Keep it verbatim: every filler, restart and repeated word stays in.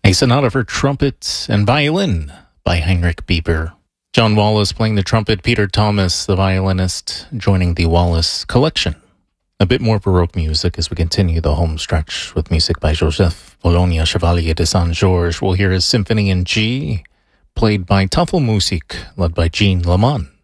A sonata for trumpet and violin by Heinrich Bieber. John Wallace playing the trumpet, Peter Thomas, the violinist, joining the Wallace Collection. A bit more Baroque music as we continue the home stretch with music by Joseph Bologna Chevalier de Saint-Georges. We'll hear his Symphony in G, played by Tafelmusik, led by Jean Lamont.